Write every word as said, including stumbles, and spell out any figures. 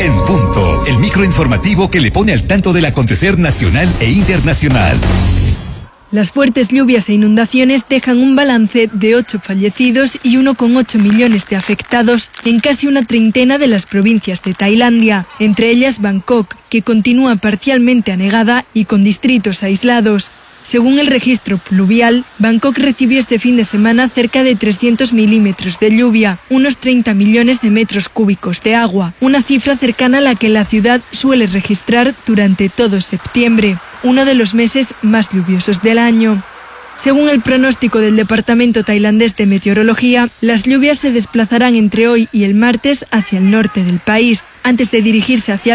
En Punto, el microinformativo que le pone al tanto del acontecer nacional e internacional. Las fuertes lluvias e inundaciones dejan un balance de ocho fallecidos y uno coma ocho millones de afectados en casi una treintena de las provincias de Tailandia, entre ellas Bangkok, que continúa parcialmente anegada y con distritos aislados. Según el registro pluvial, Bangkok recibió este fin de semana cerca de trescientos milímetros de lluvia, unos treinta millones de metros cúbicos de agua, una cifra cercana a la que la ciudad suele registrar durante todo septiembre, uno de los meses más lluviosos del año. Según el pronóstico del Departamento Tailandés de Meteorología, las lluvias se desplazarán entre hoy y el martes hacia el norte del país, antes de dirigirse hacia